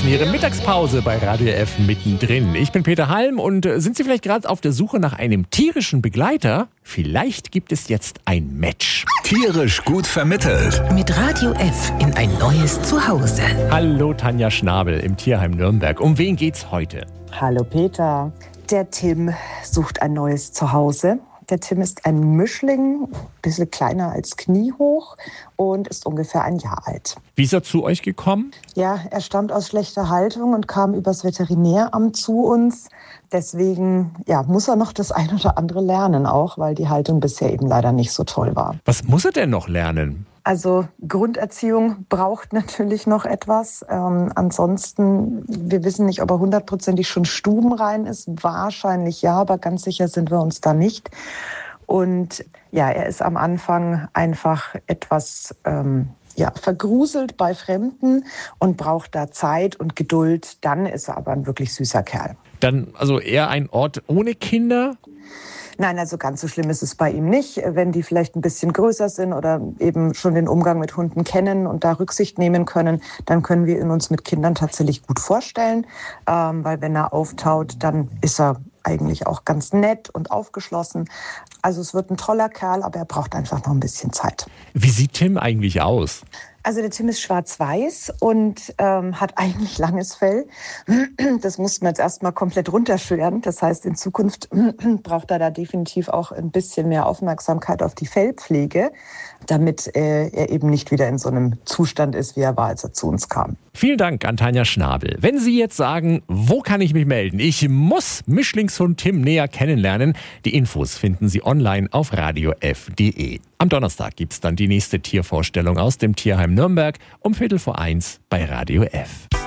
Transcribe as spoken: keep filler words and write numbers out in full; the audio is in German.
genießen Ihre Mittagspause bei Radio F mittendrin. Ich bin Peter Halm und sind Sie vielleicht gerade auf der Suche nach einem tierischen Begleiter? Vielleicht gibt es jetzt ein Match. Tierisch gut vermittelt. Mit Radio F in ein neues Zuhause. Hallo Tanja Schnabel im Tierheim Nürnberg. Um wen geht's heute? Hallo Peter. Der Tim sucht ein neues Zuhause. Der Tim ist ein Mischling, ein bisschen kleiner als kniehoch und ist ungefähr ein Jahr alt. Wie ist er zu euch gekommen? Ja, er stammt aus schlechter Haltung und kam übers Veterinäramt zu uns. Deswegen ja, muss er noch das ein oder andere lernen auch, weil die Haltung bisher eben leider nicht so toll war. Was muss er denn noch lernen? Also Grunderziehung braucht natürlich noch etwas. Ähm, ansonsten, wir wissen nicht, ob er hundertprozentig schon stubenrein ist. Wahrscheinlich ja, aber ganz sicher sind wir uns da nicht. Und ja, er ist am Anfang einfach etwas ähm, ja, vergruselt bei Fremden und braucht da Zeit und Geduld. Dann ist er aber ein wirklich süßer Kerl. Dann also eher ein Ort ohne Kinder? Nein, also ganz so schlimm ist es bei ihm nicht. Wenn die vielleicht ein bisschen größer sind oder eben schon den Umgang mit Hunden kennen und da Rücksicht nehmen können, dann können wir ihn uns mit Kindern tatsächlich gut vorstellen. Ähm, weil wenn er auftaut, dann ist er eigentlich auch ganz nett und aufgeschlossen. Also es wird ein toller Kerl, aber er braucht einfach noch ein bisschen Zeit. Wie sieht Tim eigentlich aus? Also der Tim ist schwarz-weiß und ähm, hat eigentlich langes Fell. Das mussten wir jetzt erstmal komplett runterscheren. Das heißt, in Zukunft braucht er da definitiv auch ein bisschen mehr Aufmerksamkeit auf die Fellpflege, damit äh, er eben nicht wieder in so einem Zustand ist, wie er war, als er zu uns kam. Vielen Dank an Tanja Schnabel. Wenn Sie jetzt sagen, wo kann ich mich melden? Ich muss Mischlingshund Tim näher kennenlernen. Die Infos finden Sie online auf radio f punkt d e. Am Donnerstag gibt's dann die nächste Tiervorstellung aus dem Tierheim Nürnberg um Viertel vor eins bei Radio F.